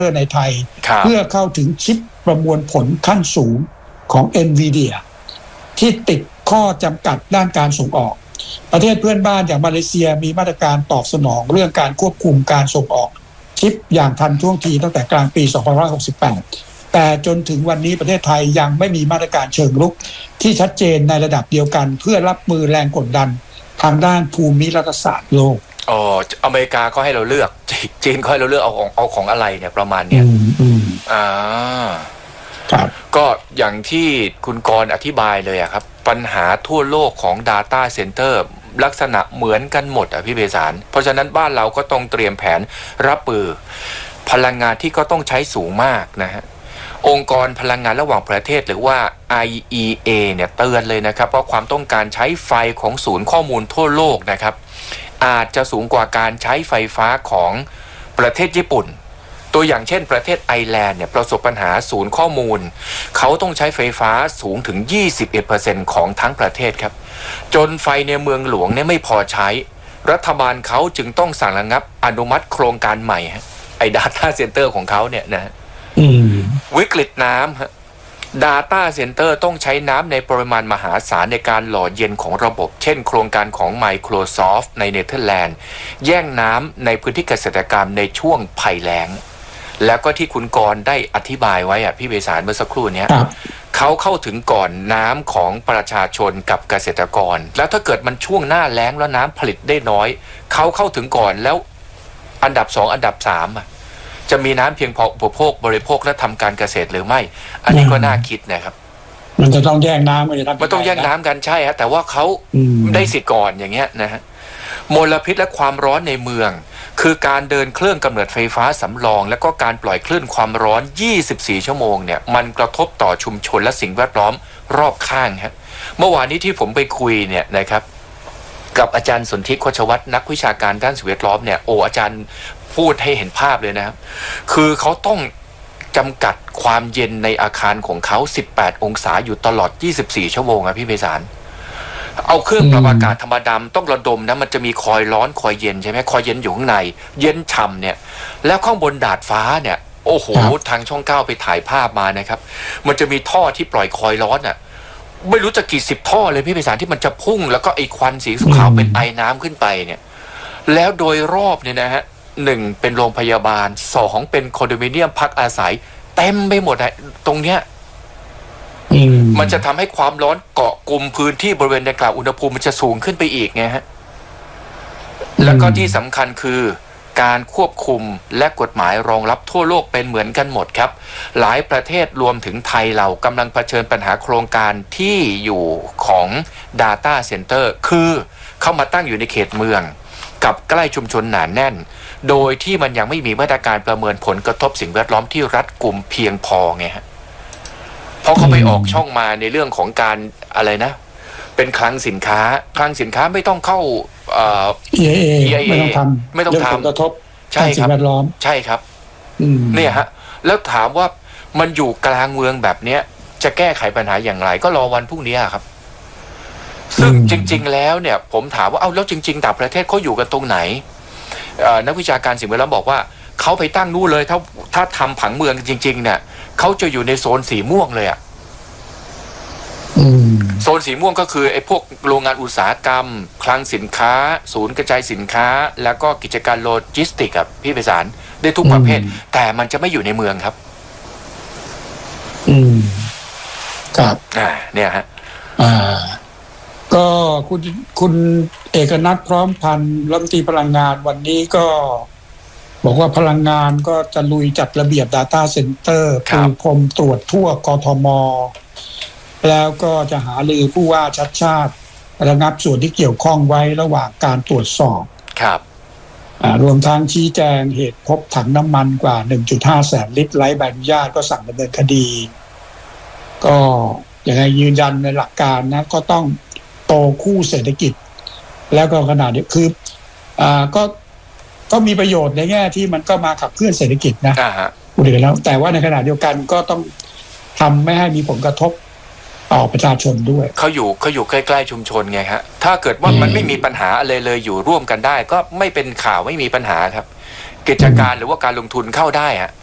ในไทยเพื่อเข้าถึงชิปประมวลผลขั้นสูงของ NVIDIA ที่ติดข้อจำกัดด้านการส่งออกประเทศเพื่อนบ้านอย่างมาเลเซียมีมาตรการตอบสนองเรื่องการควบคุมการส่งออกชิปอย่างทันท่วงทีตั้งแต่กลางปี2568แต่จนถึงวันนี้ประเทศไทยยังไม่มีมาตรการเชิงรุกที่ชัดเจนในระดับเดียวกันเพื่อรับมือแรงกดดันทางด้านภูมิรัฐศาสตร์โลกอเมริกาก็ให้เราเลือกจีนก็ให้เราเลือกเอาของอะไรเนี่ยประมาณเนี้ยครับก็อย่างที่คุณกรณ์อธิบายเลยอะครับปัญหาทั่วโลกของ Data Center ลักษณะเหมือนกันหมดอะพี่เบสารเพราะฉะนั้นบ้านเราก็ต้องเตรียมแผนรับมือพลังงานที่ก็ต้องใช้สูงมากนะฮะองค์กรพลังงานระหว่างประเทศหรือว่า IEA เนี่ยเตือนเลยนะครับว่าความต้องการใช้ไฟของศูนย์ข้อมูลทั่วโลกนะครับอาจจะสูงกว่าการใช้ไฟฟ้าของประเทศญี่ปุ่นตัวอย่างเช่นประเทศไอร์แลนด์เนี่ยประสบปัญหาศูนย์ข้อมูลเขาต้องใช้ไฟฟ้าสูงถึง 21% ของทั้งประเทศครับจนไฟในเมืองหลวงเนี่ยไม่พอใช้รัฐบาลเขาจึงต้องสั่งระงับอนุมัติโครงการใหม่ไอ้ Data Center ของเขาเนี่ยนะวิกฤตน้ำ Data Center ต้องใช้น้ำในปริมาณมหาศาลในการหล่อเย็นของระบบเช่นโครงการของ Microsoft ในเนเธอร์แลนด์แย่งน้ำในพื้นที่เกษตรกรรมในช่วงภัยแล้งแล้วก็ที่คุณกรณ์ได้อธิบายไว้พี่เบสารเมื่อสักครู่นี้เขาเข้าถึงก่อนน้ำของประชาชนกับเกษตรกรแล้วถ้าเกิดมันช่วงหน้าแล้งแล้วน้ำผลิตได้น้อยเขาเข้าถึงก่อนแล้วอันดับ2อันดับ3จะมีน้ำเพียงพออุปโภคบริโภคและทำการเกษตรหรือไม่อันนี้ก็น่าคิดนะครับมันจะต้องแย่งน้ำกันมันต้องแย่งน้ำกันใช่ฮะแต่ว่าเขาได้สิทธิ์ก่อนอย่างเงี้ยนะฮะมลพิษและความร้อนในเมืองคือการเดินเครื่องกำเนิดไฟฟ้าสำรองและก็การปล่อยคลื่นความร้อน24ชั่วโมงเนี่ยมันกระทบต่อชุมชนและสิ่งแวดล้อมรอบข้างฮะเมื่อวานนี้ที่ผมไปคุยเนี่ยนะครับกับอาจารย์สนธิโคชวัฒน์นักวิชาการด้านสิ่งแวดล้อมเนี่ยอาจารย์พูดให้เห็นภาพเลยนะครับคือเขาต้องจำกัดความเย็นในอาคารของเขา18องศาอยู่ตลอด24ชั่วโมงพี่ไพศาลเอาเครื่องปรับอากาศธรรมดาต้องระดมนะมันจะมีคอยร้อนคอยเย็นใช่ไหมคอยเย็นอยู่ข้างในเย็นฉ่ำเนี่ยแล้วข้างบนดาดฟ้าเนี่ยโอ้โหทางช่อง9ไปถ่ายภาพมานะครับมันจะมีท่อที่ปล่อยคอยร้อนไม่รู้จะกี่10ท่อเลยพี่ไพศาลที่มันจะพุ่งแล้วก็ไอควันสีขาวเป็นไอน้ำขึ้นไปเนี่ยแล้วโดยรอบเนี่ยนะฮะ1เป็นโรงพยาบาล2เป็นคอนโดมิเนียมพักอาศัยเต็มไปหมดตรงเนี้ยมันจะทำให้ความร้อนเกาะกลุ่มพื้นที่บริเวณดังกล่าวอุณหภูมิมันจะสูงขึ้นไปอีกไงฮะแล้วก็ที่สำคัญคือการควบคุมและกฎหมายรองรับทั่วโลกเป็นเหมือนกันหมดครับหลายประเทศรวมถึงไทยเรากำลังเผชิญปัญหาโครงการที่อยู่ของ Data Center คือเข้ามาตั้งอยู่ในเขตเมืองกับใกล้ชุมชนหนาแน่นโดยที่มันยังไม่มีมาตรการประเมินผลกระทบสิ่งแวดล้อมที่รัดกุมเพียงพอไงฮะเพราะเขาไปออกช่องมาในเรื่องของการอะไรนะเป็นคลังสินค้าไม่ต้องเข้า EIA ไม่ต้องทำผลกระทบใช่ครับสิ่งแวดล้อมใช่ครับเนี่ยฮะแล้วถามว่ามันอยู่กลางเมืองแบบเนี้ยจะแก้ไขปัญหาอย่างไรก็รอวันพรุ่งนี้ครับซึ่งจริงๆแล้วเนี่ยผมถามว่าแล้วจริงๆต่างประเทศเขาอยู่กันตรงไหนนักวิชาการสิ่งแวดล้อมบอกว่าเขาไปตั้งนู่นเลยถ้าทำผังเมืองจริงๆเนี่ยเขาจะอยู่ในโซนสีม่วงเลยโซนสีม่วงก็คือไอ้พวกโรงงานอุตสาหกรรมคลังสินค้าศูนย์กระจายสินค้าแล้วก็กิจการโลจิสติกส์พี่ไพศาลได้ทุกประเภทแต่มันจะไม่อยู่ในเมืองครับครับเนี่ยฮะก็คุณเอกนัทพร้อมพันธ์รัฐมนตรีพลังงานวันนี้ก็บอกว่าพลังงานก็จะลุยจัดระเบียบ Data Center ปูพรมตรวจทั่วกทม.แล้วก็จะหารือผู้ว่าชัดชาติระงับส่วนที่เกี่ยวข้องไว้ระหว่างการตรวจสอบครับรวมทั้งชี้แจงเหตุพบถังน้ำมันกว่า 1.5 แสนลิตรไร้ใบอนุญาตก็สั่งดำเนินคดีก็อย่างไรยืนยันในหลักการนะก็ต้องโตคู่เศรษฐกิจแล้วก็ขนาดนี้คือก็มีประโยชน์ในแง่ที่มันก็มาขับเคลื่อนเศรษฐกิจนะพูดถึงแล้วแต่ว่าในขณะเดียวกันก็ต้องทำไม่ให้มีผลกระทบต่อประชาชนด้วยเขาอยู่ใกล้ๆชุมชนไงฮะถ้าเกิดว่ามันไม่มีปัญหาอะไรเลยอยู่ร่วมกันได้ก็ไม่เป็นข่าวไม่มีปัญหาครับกิจการหรือว่าการลงทุนเข้าได้ฮะ